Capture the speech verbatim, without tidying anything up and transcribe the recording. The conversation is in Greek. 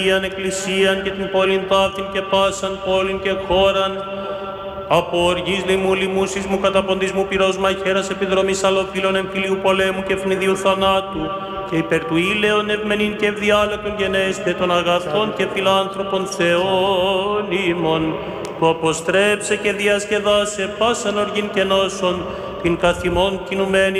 Ιαν εκκλησίαν και την πόλην ταύτην και πάσαν πόλην και χώραν, από οργής λοιμού, λοιμού, σεισμού, καταποντισμού, πυρός, μαχαίρας, επιδρομής, αλλοφύλων, εμφυλίου πολέμου και ευνηδίου θανάτου, και υπέρ του ήλαιον ευμενήν και ευδιάλεκτον γενέστε των αγαθών και φιλάνθρωπων Θεών ημών, που αποστρέψε και διασκεδάσε πάσαν οργήν και νόσον, την καθημών κινουμένη